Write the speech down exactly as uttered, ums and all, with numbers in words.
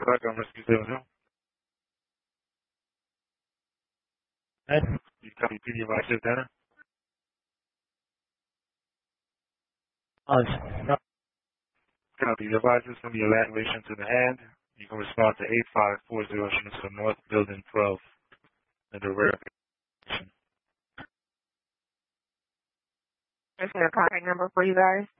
Background Rescue Service. Hey, you copy P D five six Dana? Uh, Copy. The advisor is going to be evaluation to the hand. You can respond to eight five four zero Schuster North, Building twelve, and the rear. Is there a contact number for you guys?